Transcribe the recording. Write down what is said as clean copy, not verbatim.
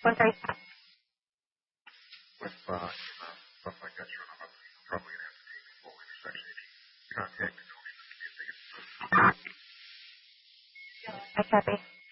Once I with stuff like that showing up, probably going to have to take a full intersection contact to know if it's I copy.